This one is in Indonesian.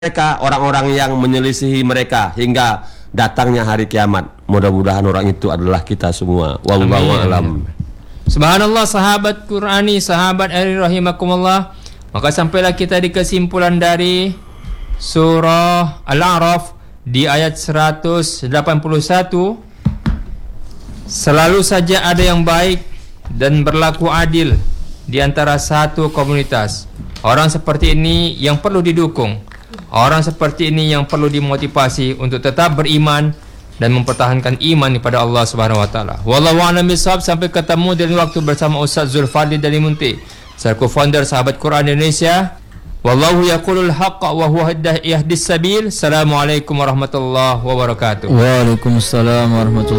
mereka orang-orang yang menyelisihi mereka hingga datangnya hari kiamat. Mudah-mudahan orang itu adalah kita semua. Wallahu a'lam. Subhanallah, sahabat Qurani, sahabat ari rahimakumullah. Maka sampailah kita di kesimpulan dari surah Al-A'raf di ayat 181. Selalu saja ada yang baik dan berlaku adil di antara satu komunitas. Orang seperti ini yang perlu didukung. Orang seperti ini yang perlu dimotivasi untuk tetap beriman dan mempertahankan iman kepada Allah Subhanahu wa taala. Wallahu a'lam bishawab. Sampai ketemu di waktu bersama Ustaz Zulfadli dari Munti, selaku founder Sahabat Quran Indonesia. Wallahu yaqulul haqqa wa huwa yahdis sabil. Assalamualaikum warahmatullahi wabarakatuh. Waalaikumsalam warahmatullahi